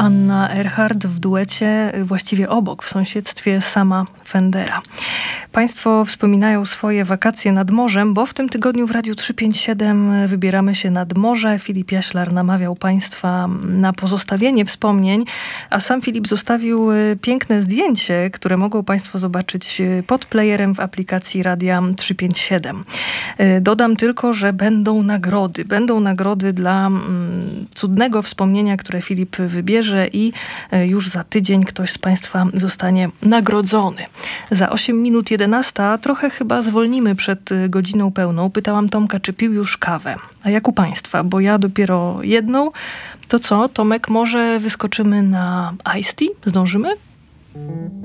Anna Ehrhardt w duecie, właściwie obok, w sąsiedztwie sama Fendera. Państwo wspominają swoje wakacje nad morzem, bo w tym tygodniu w Radiu 357 wybieramy się nad morze. Filip Jaślar namawiał Państwa na pozostawienie wspomnień, a sam Filip zostawił piękne zdjęcie, które mogą Państwo zobaczyć pod playerem w aplikacji Radia 357. Dodam tylko, że będą nagrody. Będą nagrody dla cudnego wspomnienia, które Filip wybierze i już za tydzień ktoś z Państwa zostanie nagrodzony. Za 8 minut 11, trochę chyba zwolnimy przed godziną pełną. Pytałam Tomka, czy pił już kawę. A jak u Państwa? Bo ja dopiero jedną. To co, Tomek, może wyskoczymy na Ice Tea? Zdążymy?